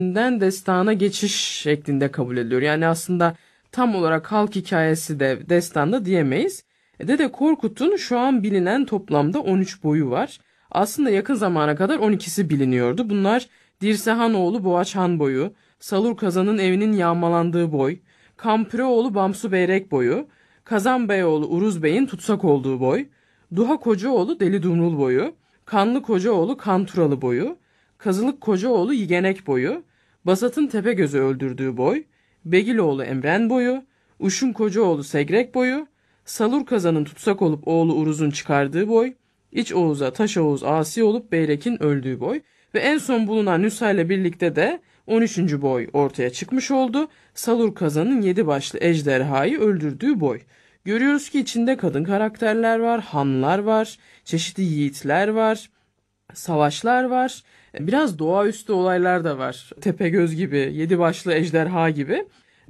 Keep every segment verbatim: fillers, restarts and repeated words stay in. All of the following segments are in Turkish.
destana geçiş şeklinde kabul ediliyor. Yani aslında tam olarak halk hikayesi de destanda diyemeyiz. Dede Korkut'un şu an bilinen toplamda on üç boyu var. Aslında yakın zamana kadar on ikisi biliniyordu. Bunlar Dirsehanoğlu Boğaç Han boyu, Salur Kazan'ın evinin yağmalandığı boy, Kampiroğlu Bamsu Beyrek boyu, Kazan Beyoğlu Uruz Bey'in tutsak olduğu boy, Duha Kocaoğlu Deli Dumrul boyu, Kanlı Kocaoğlu Kanturalı boyu, Kazılık Kocaoğlu Yigenek boyu, Basat'ın Tepegöz'ü öldürdüğü boy, Begiloğlu Emren boyu, Uşun Kocaoğlu Segrek boyu, Salur Kazan'ın tutsak olup oğlu Uruz'un çıkardığı boy, İç Oğuz'a Taş Oğuz asi olup Beyrek'in öldüğü boy ve en son bulunan Nüsa ile birlikte de on üçüncü boy ortaya çıkmış oldu. Salur Kazan'ın yedi başlı ejderhayı öldürdüğü boy. Görüyoruz ki içinde kadın karakterler var, hanlar var, çeşitli yiğitler var, savaşlar var. Biraz doğaüstü olaylar da var. Tepegöz gibi, yedi başlı ejderha gibi.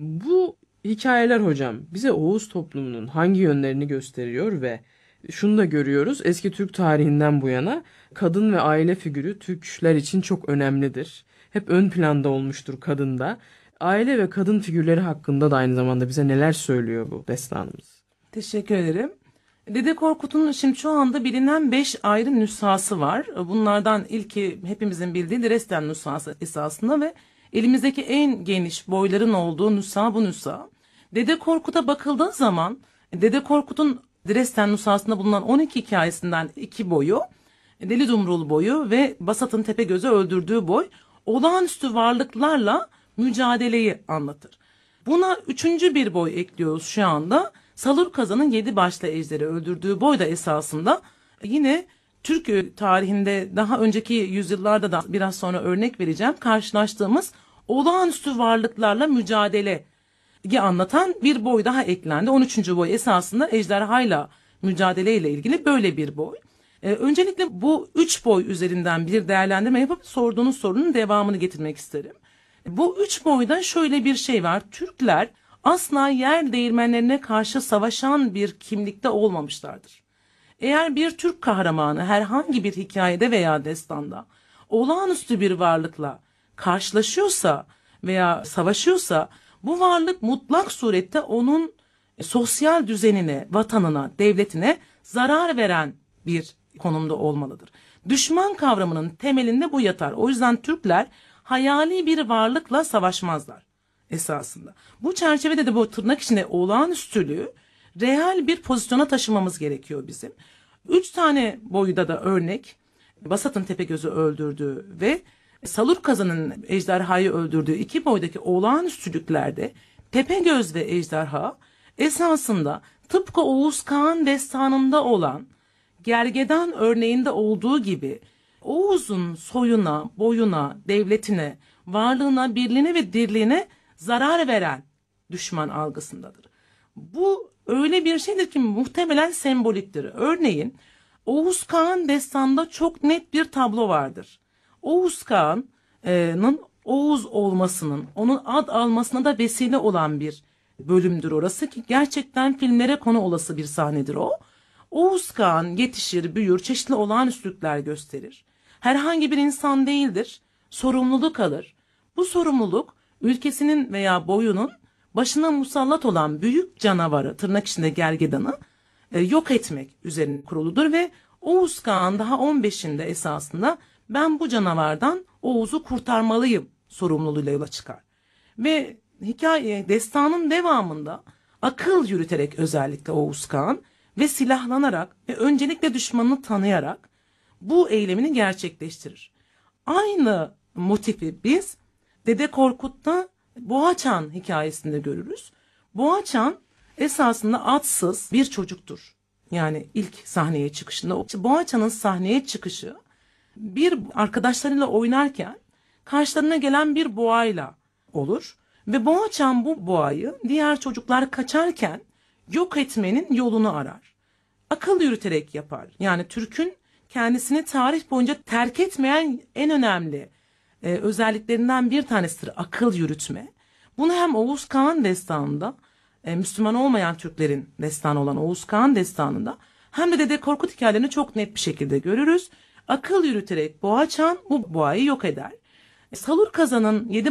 Bu hikayeler hocam bize Oğuz toplumunun hangi yönlerini gösteriyor ve şunu da görüyoruz. Eski Türk tarihinden bu yana kadın ve aile figürü Türkler için çok önemlidir. Hep ön planda olmuştur kadında. Aile ve kadın figürleri hakkında da aynı zamanda bize neler söylüyor bu destanımız? Teşekkür ederim. Dede Korkut'un şimdi şu anda bilinen beş ayrı nüshası var. Bunlardan ilki hepimizin bildiği Dresden nüshası esasında ve elimizdeki en geniş boyların olduğu nüsha bu nüsha. Dede Korkut'a bakıldığı zaman Dede Korkut'un Dresden nüshasında bulunan on iki hikayesinden iki boyu, Deli Dumrul boyu ve Basat'ın Tepegöz'ü öldürdüğü boy olağanüstü varlıklarla mücadeleyi anlatır. Buna üçüncü bir boy ekliyoruz şu anda. Salur Kazan'ın yedi başlı ejderi öldürdüğü boy da esasında yine Türk tarihinde daha önceki yüzyıllarda da biraz sonra örnek vereceğim karşılaştığımız olağanüstü varlıklarla mücadeleyi anlatan bir boy daha eklendi. on üçüncü boy esasında ejderhayla mücadeleyle ilgili böyle bir boy. Ee, öncelikle bu üç boy üzerinden bir değerlendirme yapıp sorduğunuz sorunun devamını getirmek isterim. Bu üç boyda şöyle bir şey var. Türkler asla yer değirmenlerine karşı savaşan bir kimlikte olmamışlardır. Eğer bir Türk kahramanı herhangi bir hikayede veya destanda olağanüstü bir varlıkla karşılaşıyorsa veya savaşıyorsa bu varlık mutlak surette onun sosyal düzenine, vatanına, devletine zarar veren bir konumda olmalıdır. Düşman kavramının temelinde bu yatar. O yüzden Türkler hayali bir varlıkla savaşmazlar esasında. Bu çerçevede de bu tırnak içinde olağanüstülüğü real bir pozisyona taşımamız gerekiyor bizim. Üç tane boyuda da örnek Basat'ın Tepegöz'ü öldürdüğü ve Salur Kazan'ın ejderhayı öldürdüğü iki boydaki olağanüstülüklerde Tepegöz ve ejderha esasında tıpkı Oğuz Kağan destanında olan Gergedan örneğinde olduğu gibi Oğuz'un soyuna, boyuna, devletine, varlığına, birliğine ve dirliğine zarar veren düşman algısındadır. Bu öyle bir şeydir ki muhtemelen semboliktir. Örneğin Oğuz Kağan destanında çok net bir tablo vardır. Oğuz Kağan'ın Oğuz olmasının, onun ad almasına da vesile olan bir bölümdür orası ki gerçekten filmlere konu olası bir sahnedir o. Oğuz Kağan yetişir, büyür, çeşitli olağanüstülükler gösterir. Herhangi bir insan değildir, sorumluluk alır. Bu sorumluluk ülkesinin veya boyunun başına musallat olan büyük canavarı, tırnak içinde gergedanı e, yok etmek üzerine kuruludur ve Oğuz Kağan daha on beşinde esasında ben bu canavardan Oğuz'u kurtarmalıyım sorumluluğuyla yola çıkar. Ve hikaye, destanın devamında akıl yürüterek özellikle Oğuz Kağan ve silahlanarak ve öncelikle düşmanını tanıyarak bu eylemini gerçekleştirir. Aynı motifi biz Dede Korkut'ta Boğaçan hikayesinde görürüz. Boğaçan esasında atsız bir çocuktur. Yani ilk sahneye çıkışında Boğaçan'ın sahneye çıkışı bir arkadaşlarıyla oynarken karşılarına gelen bir boğayla olur. Ve Boğaçan bu boğayı diğer çocuklar kaçarken yok etmenin yolunu arar. Akıl yürüterek yapar. Yani Türk'ün kendisini tarih boyunca terk etmeyen en önemli e, özelliklerinden bir tanesidir akıl yürütme. Bunu hem Oğuz Kağan destanında, e, Müslüman olmayan Türklerin destanı olan Oğuz Kağan destanında hem de Dede Korkut hikayelerini çok net bir şekilde görürüz. Akıl yürüterek Boğaçan bu boğayı yok eder. Salur Kazan'ın Yedi